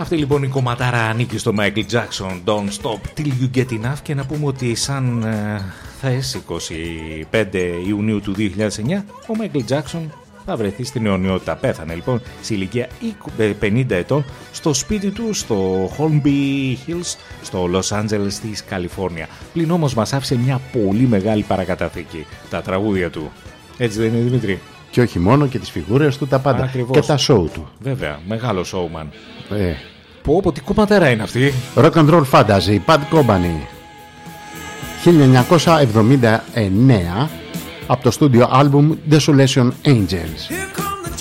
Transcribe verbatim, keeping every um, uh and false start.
Αυτή λοιπόν η κομματάρα ανήκει στο Michael Jackson, Don't Stop Till You Get Enough, και να πούμε ότι σαν ε, θες εικοστή πέμπτη Ιουνίου του δύο χιλιάδες εννιά ο Michael Jackson θα βρεθεί στην αιωνιότητα. Πέθανε λοιπόν σε ηλικία πενήντα ετών στο σπίτι του στο Holmby Hills στο Los Angeles της Καλιφόρνια. Πλην όμως μας άφησε μια πολύ μεγάλη παρακαταθήκη, τα τραγούδια του. Έτσι δεν είναι, Δημήτρη? Και όχι μόνο, και τις φιγούρες του, τα πάντα. Ακριβώς. Και τα show του. Βέβαια, μεγάλο showman. Ε. Πω, πω, τι κομματέρα είναι αυτή. Rock and Roll Fantasy, Bad Company. χίλια εννιακόσια εβδομήντα εννέα από το στούντιο album Desolation Angels.